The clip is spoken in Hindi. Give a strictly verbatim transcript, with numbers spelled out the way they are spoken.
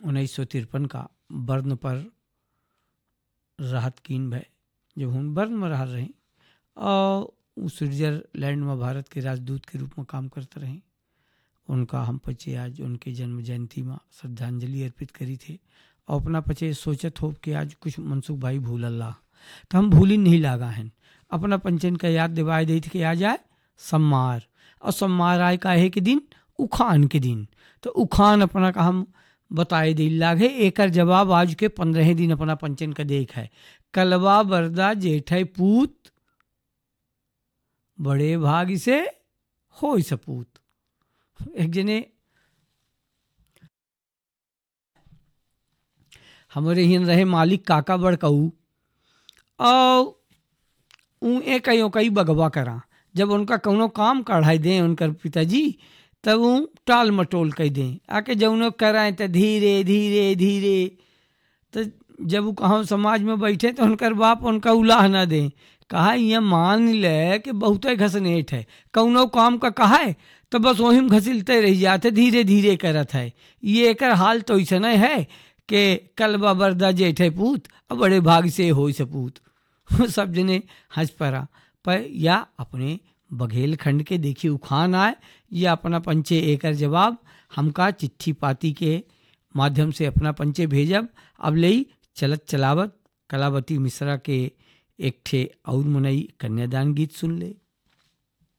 उन्नीस सौ तिरपन का बर्न पर राहत कीन भय जब हम बर्न में रह रहे और उ स्विट्जरलैंड में भारत के राजदूत के रूप में काम करते रहे। उनका हम पचे आज उनके जन्म जयंती में श्रद्धांजलि अर्पित करी थे और अपना पचे सोचत हो कि आज कुछ मनसुख भाई भूल अल्लाह तो हम भूली नहीं लागा हैं। अपना पंचन का याद दिवाए दी थी कि आ जाए सम्मार और सम्मार आए काहे के दिन उखान के दिन तो उखान अपना का हम बताए दे लागे एकर जवाब आज के पंद्रह दिन अपना पंचन का देख है। कलवा बरदा जेठै पूत बड़े भाग से हो सपूत। एक जने हमारे हिन रहे मालिक काका बड़कऊ और ऊ ए कई कई बगवा करा जब उनका कौनो काम कढ़ाई दें उनकर पिताजी तब वो टाल मटोल कह दें आके जौनो कराएं तो धीरे धीरे धीरे तो जब वो कहाँ समाज में बैठे तो उनकर बाप उनका उलाह ना दें कहा ये मान ले कि बहुत घसनेट है कौनो काम का कहा है तो बस वही में घसीलते रह जाते धीरे धीरे करत है। ये एकर हाल तो ऐसा नहीं है कि कलबा बरदा जेठे पूत अब बड़े भाग से हो सपूत। सब जने हंस पड़ा पर या अपने बघेल खंड के देखी उखान आए या अपना पंचे एकर जवाब हमका चिट्ठी पाती के माध्यम से अपना पंचे भेजब। अब ले चलत चलावत कलावती मिश्रा के एक ठे और मुनई कन्यादान गीत सुन ले।